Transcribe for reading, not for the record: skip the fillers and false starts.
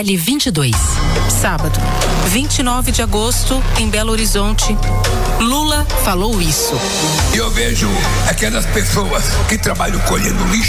PL 22. Sábado, 29 de agosto, em Belo Horizonte. Lula falou isso. Eu vejo aquelas pessoas que trabalham colhendo lixo